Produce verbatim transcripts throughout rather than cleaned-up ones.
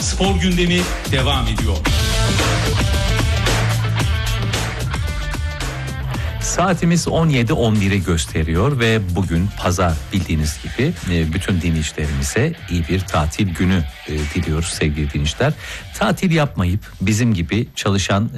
Spor gündemi devam ediyor. Saatimiz on yedi on biri gösteriyor ve bugün pazar, bildiğiniz gibi bütün dinleyicilerimize iyi bir tatil günü diliyoruz sevgili dinleyiciler. Tatil yapmayıp bizim gibi çalışan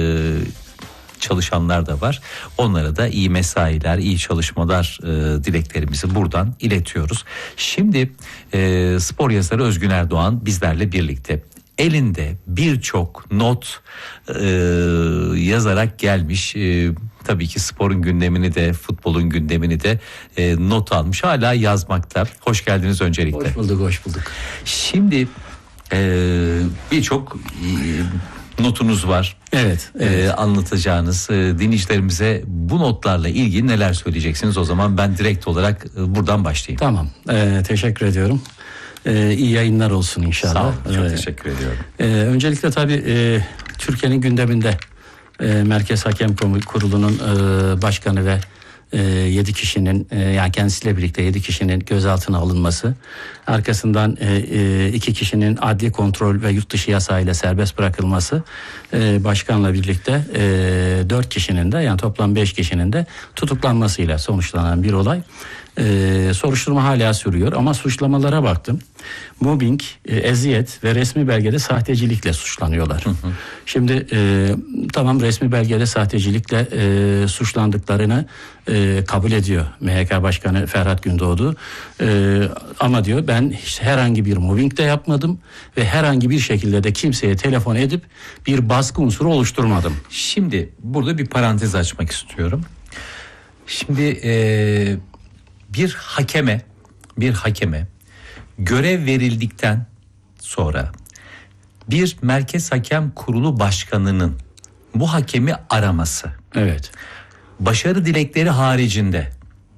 çalışanlar da var. Onlara da iyi mesailer, iyi çalışmalar e, dileklerimizi buradan iletiyoruz. Şimdi e, spor yazarı Özgün Erdoğan bizlerle birlikte. Elinde birçok not e, yazarak gelmiş. E, tabii ki sporun gündemini de, futbolun gündemini de e, not almış. Hala yazmakta. Hoş geldiniz öncelikle. Hoş bulduk, hoş bulduk. Şimdi e, birçok e, notunuz var. Evet. evet. Ee, anlatacağınız e, dinleyicilerimize bu notlarla ilgili neler söyleyeceksiniz? O zaman ben direkt olarak e, buradan başlayayım. Tamam. Ee, teşekkür ediyorum. Ee, iyi yayınlar olsun inşallah. Sağ olun. Çok ee, teşekkür ediyorum. E, öncelikle tabii e, Türkiye'nin gündeminde e, Merkez Hakem Kurulu'nun e, başkanı ve e, yedi kişinin e, yani kendisiyle birlikte yedi kişinin gözaltına alınması, arkasından e, e, iki kişinin adli kontrol ve yurt dışı yasağıyla serbest bırakılması, e, başkanla birlikte e, dört kişinin de yani toplam beş kişinin de tutuklanmasıyla sonuçlanan bir olay. Ee, soruşturma hala sürüyor ama suçlamalara baktım. Mobbing, e, eziyet ve resmi belgede sahtecilikle suçlanıyorlar. Hı hı. Şimdi e, tamam resmi belgede sahtecilikle e, suçlandıklarını e, kabul ediyor M H K Başkanı Ferhat Gündoğdu. E, ama diyor ben hiç herhangi bir mobbing de yapmadım ve herhangi bir şekilde de kimseye telefon edip bir baskı unsuru oluşturmadım. Şimdi burada bir parantez açmak istiyorum. Şimdi e, bir hakeme, bir hakeme görev verildikten sonra bir Merkez Hakem Kurulu başkanının bu hakemi araması, evet, başarı dilekleri haricinde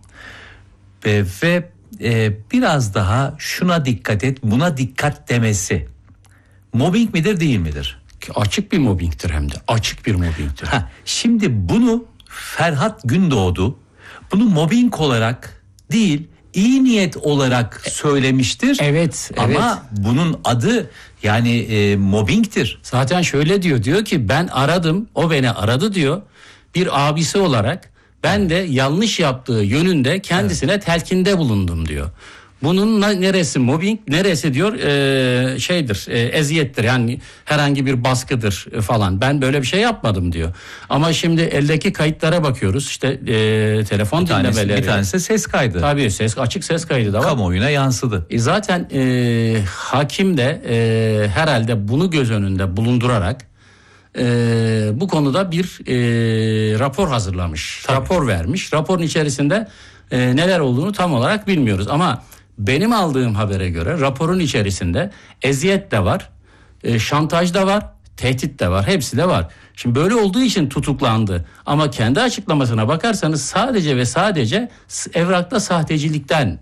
ve, ve e, biraz daha şuna dikkat et, buna dikkat demesi mobbing midir, değil midir? Açık bir mobbingtir, hem de açık bir mobbingtir. Ha, şimdi bunu Ferhat Gündoğdu bunu mobbing olarak değil, iyi niyet olarak söylemiştir. Evet, ama evet. bunun adı yani e, mobbingtir. Zaten şöyle diyor, diyor ki ben aradım, o beni aradı diyor. Bir abisi olarak ben de yanlış yaptığı yönünde kendisine evet. telkinde bulundum diyor. Bunun neresi mobbing, neresi diyor e, şeydir, e, eziyettir, yani herhangi bir baskıdır e, falan. Ben böyle bir şey yapmadım diyor. Ama şimdi eldeki kayıtlara bakıyoruz, işte e, telefon bir tanesi, dinlemeleri. Bir tanesi ses kaydı. Tabii ses, açık ses kaydı da var. Kamuoyuna yansıdı. E, zaten e, hakim de e, herhalde bunu göz önünde bulundurarak e, bu konuda bir e, rapor hazırlamış, Tabii. rapor vermiş. Raporun içerisinde e, neler olduğunu tam olarak bilmiyoruz ama benim aldığım habere göre raporun içerisinde eziyet de var, e, şantaj da var, tehdit de var, hepsi de var. Şimdi böyle olduğu için tutuklandı ama kendi açıklamasına bakarsanız sadece ve sadece evrakta sahtecilikten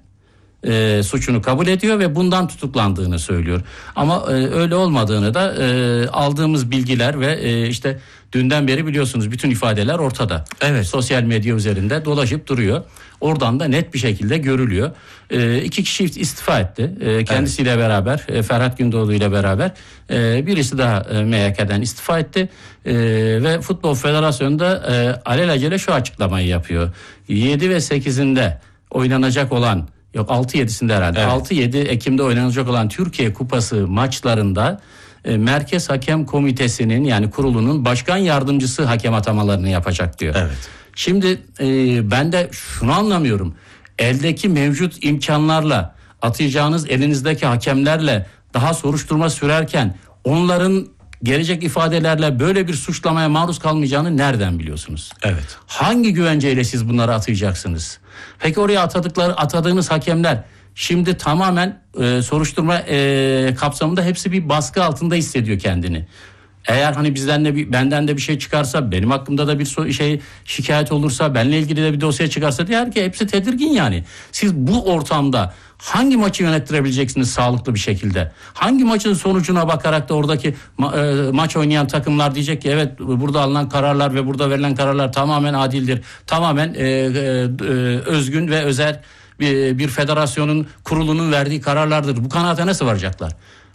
e, suçunu kabul ediyor ve bundan tutuklandığını söylüyor. Ama e, öyle olmadığını da e, aldığımız bilgiler ve e, işte dünden beri biliyorsunuz bütün ifadeler ortada. Evet. Sosyal medya üzerinde dolaşıp duruyor. Oradan da net bir şekilde görülüyor. E, iki kişi istifa etti. E, kendisiyle evet. beraber, e, Ferhat Gündoğdu ile beraber. E, birisi daha e, M H K'den istifa etti. E, ve Futbol Federasyonu da e, alelacele şu açıklamayı yapıyor. yedi ve sekizinde oynanacak olan, yok altı yedisinde herhalde. Evet. altı yedi Ekim'de oynanacak olan Türkiye Kupası maçlarında e, Merkez Hakem Komitesi'nin yani kurulunun başkan yardımcısı hakem atamalarını yapacak diyor. Evet. Şimdi e, ben de şunu anlamıyorum. Eldeki mevcut imkanlarla, atayacağınız elinizdeki hakemlerle daha soruşturma sürerken onların gelecek ifadelerle böyle bir suçlamaya maruz kalmayacağını nereden biliyorsunuz? Evet. Hangi güvenceyle siz bunları atayacaksınız? Peki oraya atadıkları atadığınız hakemler şimdi tamamen e, soruşturma e, kapsamında hepsi bir baskı altında hissediyor kendini. Eğer hani bizden de bir, benden de bir şey çıkarsa, benim hakkımda da bir şey şikayet olursa, benimle ilgili de bir dosya çıkarsa diğer ki hepsi tedirgin yani. Siz bu ortamda hangi maçı yönettirebileceksiniz sağlıklı bir şekilde? Hangi maçın sonucuna bakarak da oradaki ma- e, maç oynayan takımlar diyecek ki evet burada alınan kararlar ve burada verilen kararlar tamamen adildir. Tamamen e, e, e, özgün ve özel bir, bir federasyonun kurulunun verdiği kararlardır. Bu kanaate nasıl varacaklar?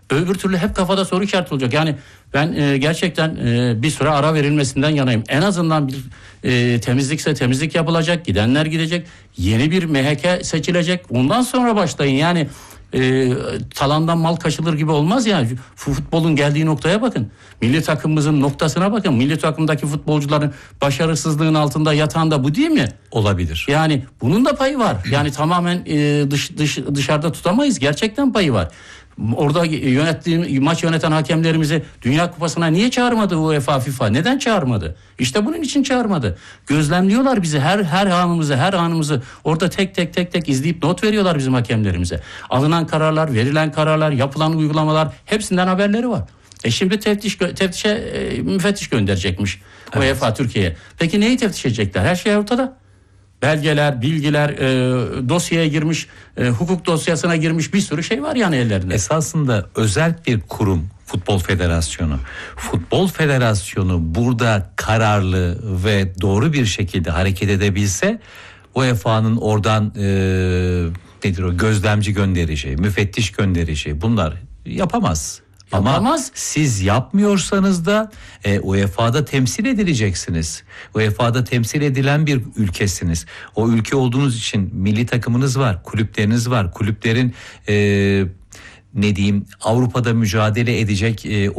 Öbür türlü hep kafada soru işareti olacak. Yani ben e, gerçekten e, bir süre ara verilmesinden yanayım. En azından bir e, temizlikse temizlik yapılacak, gidenler gidecek, yeni bir M H K seçilecek. Ondan sonra başlayın. Yani e, talandan mal kaçılır gibi olmaz ya. Futbolun geldiği noktaya bakın. Milli takımımızın noktasına bakın. Milli takımdaki futbolcuların başarısızlığın altında yatan da bu değil mi? Olabilir. Yani bunun da payı var. Yani tamamen e, dış, dış dışarıda tutamayız. Gerçekten payı var. Orada yönettiğim maç yöneten hakemlerimizi Dünya Kupası'na niye çağırmadı UEFA, FIFA? Neden çağırmadı? İşte bunun için çağırmadı. Gözlemliyorlar bizi, her her anımızı, her anımızı orada tek tek tek tek izleyip not veriyorlar bizim hakemlerimize. Alınan kararlar, verilen kararlar, yapılan uygulamalar, hepsinden haberleri var. E şimdi teftiş teftişe e, müfettiş gönderecekmiş evet. UEFA Türkiye'ye. Peki neyi teftiş edecekler? Her şey ortada. Belgeler, bilgiler, e, dosyaya girmiş, e, hukuk dosyasına girmiş bir sürü şey var yani ellerinde. Esasında özel bir kurum Futbol Federasyonu. Futbol Federasyonu burada kararlı ve doğru bir şekilde hareket edebilse U E F A'nın oradan e, nedir o gözlemci göndereceği, müfettiş göndereceği bunlar yapamaz. Yapamaz. Ama siz yapmıyorsanız da e, U E F A'da temsil edileceksiniz. U E F A'da temsil edilen bir ülkesiniz. O ülke olduğunuz için milli takımınız var, kulüpleriniz var. Kulüplerin e, ne diyeyim Avrupa'da mücadele edecek e,